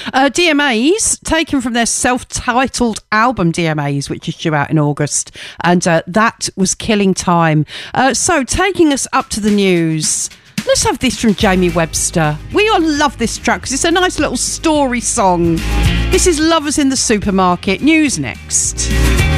DMAs, taken from their self-titled album DMAs, which is due out in August, and that was Killing Time. So, taking us up to the news, let's have this from Jamie Webster. We all love this track because it's a nice little story song. This is Lovers in the Supermarket. News next.